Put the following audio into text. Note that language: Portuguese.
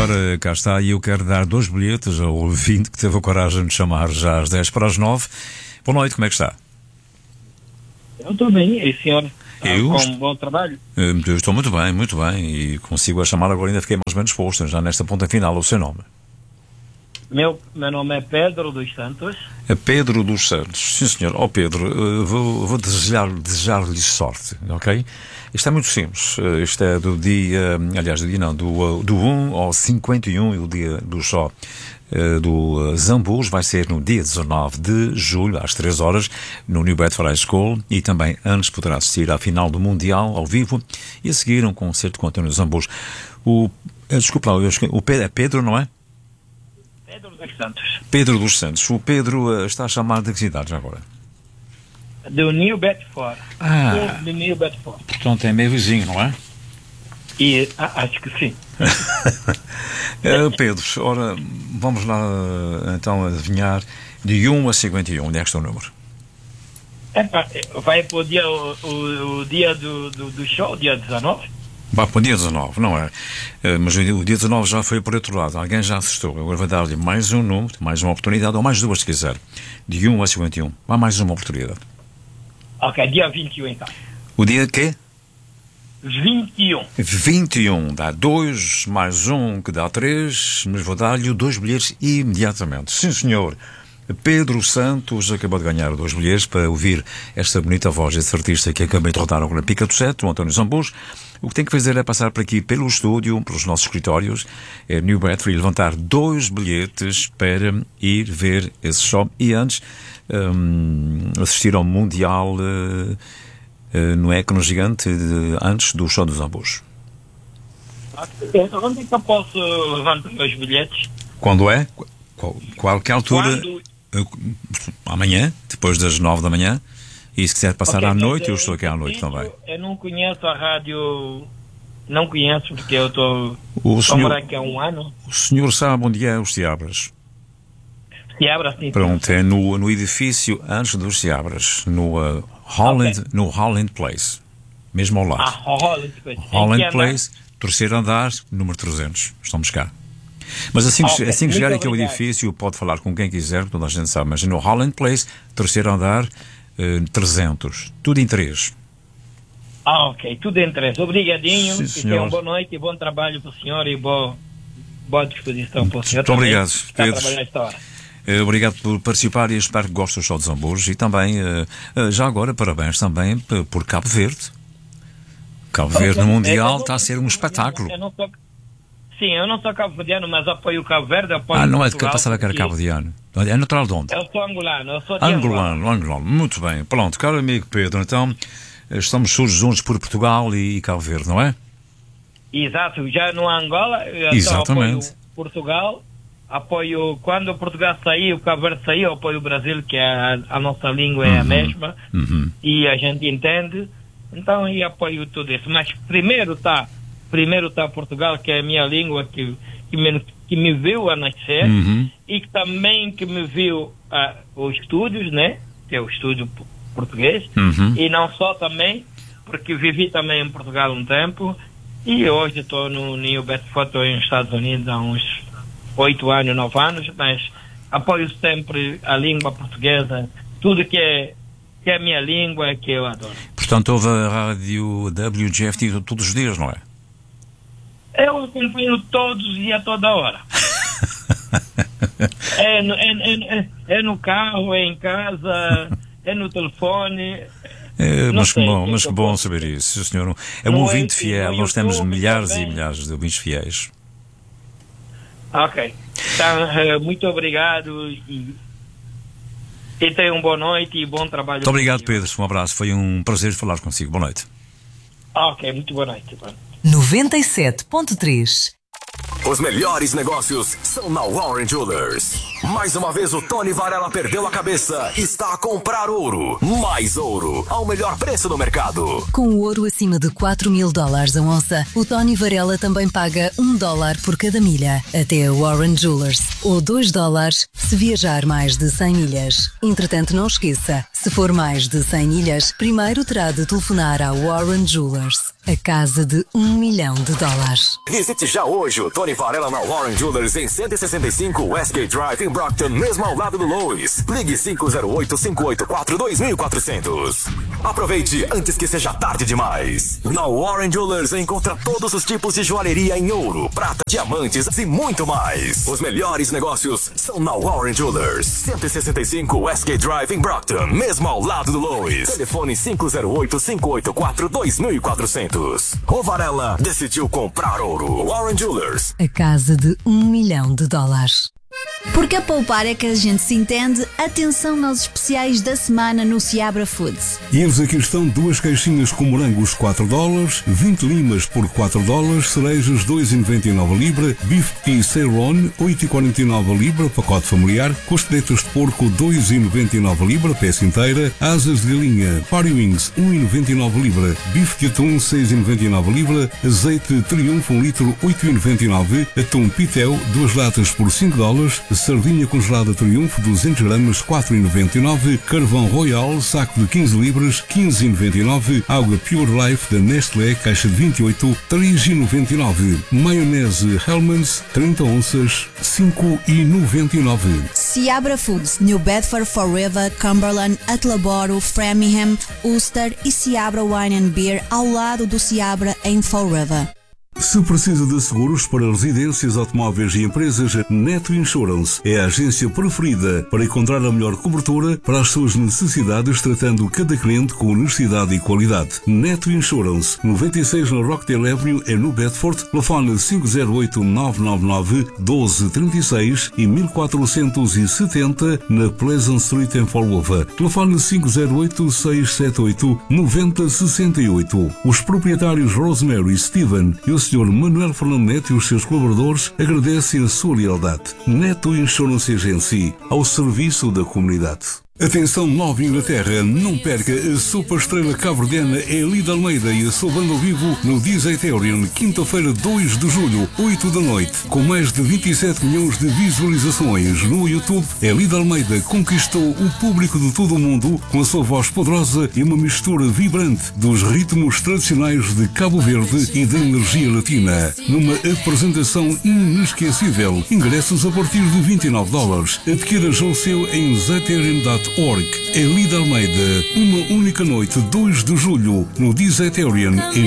senhor, cá está, e eu quero dar 2 bilhetes ao ouvinte que teve a coragem de chamar já às 10 para as 9. Boa noite, como é que está? Eu estou bem, e senhor? Eu Com um bom trabalho? Eu estou muito bem, e consigo a chamar agora, ainda fiquei mais ou menos posto, já nesta ponta final, o seu nome. Meu nome é Pedro dos Santos. É Pedro dos Santos, sim senhor. Pedro, vou desejar-lhe sorte, ok? Isto é muito simples, isto é do dia, aliás, do 1 ao 51, e o dia do show do Zambus vai ser no dia 19 de julho, às 3 horas, no New Bedford High School, e também antes poderá assistir à final do Mundial, ao vivo, e a seguir um concerto com António Zambus. Desculpa lá, o Pedro é Pedro, não é? Pedro dos Santos. Pedro dos Santos. O Pedro está a chamar de que cidade já agora? Do New Bedford. Do New Bedford. Portanto é meio vizinho, não é? E acho que sim. Pedro, ora, vamos lá então adivinhar de 1 a 51, onde é que está o número? Vai para o dia do show, dia 19? Vai para o dia 19, não é? Mas o dia 19 já foi por outro lado, alguém já assistou. Agora vai dar-lhe mais um número, mais uma oportunidade, ou mais 2 se quiser. De 1 a 51, há mais uma oportunidade. Ok, dia 21 então. O dia quê? 21. 21, dá 2 mais 1 que dá 3, mas vou dar-lhe 2 bilhetes imediatamente. Sim, senhor. Pedro Santos acabou de ganhar 2 bilhetes para ouvir esta bonita voz desse artista que acabei de rodar agora na Pica do Sete, o António Zambus. O que tem que fazer é passar por aqui pelo estúdio, pelos nossos escritórios, New Bedford, e levantar 2 bilhetes para ir ver esse show e antes assistir ao Mundial no Ecrã Gigante antes do show dos Zambus. Onde é que eu posso levantar os bilhetes? Quando é? Qualquer altura. Amanhã, depois das 9 da manhã. E se quiser passar à noite, eu estou aqui à noite também. Eu não conheço a rádio, não conheço porque eu estou senhor, aqui há um ano. O senhor sabe onde é os Seabras? Seabras, sim. Pronto, é no edifício antes dos Seabras, no Holland Place, mesmo ao lado. Holland Place. Holland Place, terceiro andar, número 300. Estamos cá. Mas assim que chegar aqui ao edifício, pode falar com quem quiser, toda a gente sabe, mas no Holland Place, terceiro andar, 300. Tudo em 3. Ok, tudo em 3. Obrigadinho. Sim, e tenha uma boa noite e bom trabalho para o senhor e boa disposição para o senhor. Muito obrigado, Pedro. Trabalhar esta hora. Obrigado por participar e espero que goste do show de Zambus. E também, já agora, parabéns também por Cabo Verde. Cabo Verde no Mundial está a ser um espetáculo. Eu não sou cabo-verdiano, mas apoio o Cabo Verde, apoio não é de que Portugal, passava que era cabo-verdiano. É natural de onde? Eu sou angolano, eu sou de Angolano. Muito bem. Pronto, caro amigo Pedro, então estamos todos juntos por Portugal e Cabo Verde, não é? Exato, já no Angola, eu apoio Portugal, apoio quando Portugal sair, o Cabo Verde sair, eu apoio o Brasil, que a nossa língua é a mesma, e a gente entende, então eu apoio tudo isso. Mas primeiro está Portugal, que é a minha língua, que me viu a nascer, e que também que me viu os estúdios, né? Que é o estúdio português, e não só também, porque vivi também em Portugal um tempo, e hoje estou no New Bedford, estou nos Estados Unidos há uns 8 anos, 9 anos, mas apoio sempre a língua portuguesa, tudo que é a minha língua, que eu adoro. Portanto, houve a rádio WGFT todos os dias, não é? Eu acompanho todos e a toda hora. É no carro, é em casa, é no telefone. Mas que bom saber isso, senhor. É um ouvinte fiel, nós temos milhares e milhares de ouvintes fiéis. Ok. Então, muito obrigado e tenha uma boa noite e bom trabalho. Muito obrigado, Pedro. Um abraço. Foi um prazer falar consigo. Boa noite. Ok, muito boa noite. 97.3. Os melhores negócios são na Warren Jewelers. Mais uma vez o Tony Varela perdeu a cabeça. Está a comprar ouro. Mais ouro. Ao melhor preço do mercado. Com o ouro acima de $4.000 a onça, o Tony Varela também paga $1 por cada milha. Até a Warren Jewelers. Ou $2 se viajar mais de 100 milhas. Entretanto, não esqueça, se for mais de 100 milhas, primeiro terá de telefonar à Warren Jewelers. A casa de $1 milhão. Visite já hoje o Tony Varela na Warren Jewelers em 165 Westgate Drive em Brockton, mesmo ao lado do Lois. Ligue 508-584-2400. Aproveite antes que seja tarde demais. Na Warren Jewelers encontra todos os tipos de joalheria em ouro, prata, diamantes e muito mais. Os melhores negócios são na Warren Jewelers. 165 Westgate Drive em Brockton, mesmo ao lado do Lois. Telefone 508-584-2400. O Varela decidiu comprar ouro. Warren Jewelers. A casa de $1 milhão. Porque a poupar é que a gente se entende. Atenção aos especiais da semana no Seabra Foods. E eles aqui estão: 2 caixinhas com morangos $4, 20 limas por $4, cerejas 2,99 libra, bife petit Ceylon 8,49 libra, pacote familiar, costeletas de porco 2,99 libra, peça inteira, asas de galinha Party Wings 1,99 libra, bife de atum 6,99 libra, azeite Triunfo 1 litro 8,99, atum Pitel 2 latas por $5, sardinha congelada Triunfo 200 gramas 4,99, carvão Royal saco de 15 libras 15,99, água Pure Life da Nestlé caixa de 28 3,99, maionese Hellmann's 30 onças 5,99. Seabra Foods, New Bedford, Fall River, Cumberland, Attleboro, Framingham, Ulster e Seabra Wine and Beer ao lado do Seabra em Fall River. Se precisa de seguros para residências, automóveis e empresas, Neto Insurance é a agência preferida para encontrar a melhor cobertura para as suas necessidades, tratando cada cliente com honestidade e qualidade. Neto Insurance, 96 na Rockdale Avenue, no Bedford, telefone 508-999-1236 e 1470 na Pleasant Street em Fall River. Telefone 508-678-9068. Os proprietários Rosemary, Steven e o Sr. Manuel Fernando Neto e os seus colaboradores agradecem a sua lealdade. Neto Insurance Agency, ao serviço da comunidade. Atenção, Nova Inglaterra, não perca a super estrela cabo-verdiana Elida Almeida e a sua banda ao vivo no Disaterion, quinta-feira 2 de julho, 8 da noite. Com mais de 27 milhões de visualizações no YouTube, Elida Almeida conquistou o público de todo o mundo com a sua voz poderosa e uma mistura vibrante dos ritmos tradicionais de Cabo Verde e da energia latina. Numa apresentação inesquecível, ingressos a partir de $29. Adquira já o seu em Zaterion.org. Elida Almeida, uma única noite, 2 de julho, no Disaterion, em